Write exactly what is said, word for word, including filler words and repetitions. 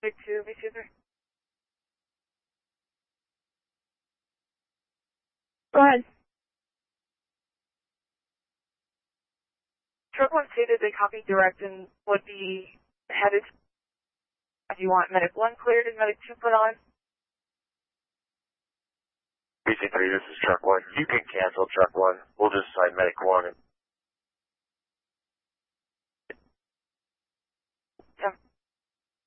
Medic two, B two three. Go ahead. Truck one stated they copied direct and would be headed. If you want Medic one cleared and Medic two put on. B C three, this is Truck one. You can cancel Truck one. We'll just assign Medic one and